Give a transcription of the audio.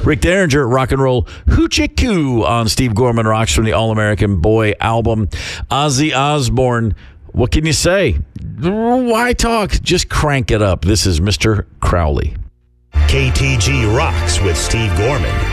Rick Derringer, Rock and Roll Hoochie Coo on Steve Gorman Rocks from the All-American Boy album. Ozzy Osbourne, what can you say? Why talk? Just crank it up. This is Mr. Crowley. KTG Rocks with Steve Gorman.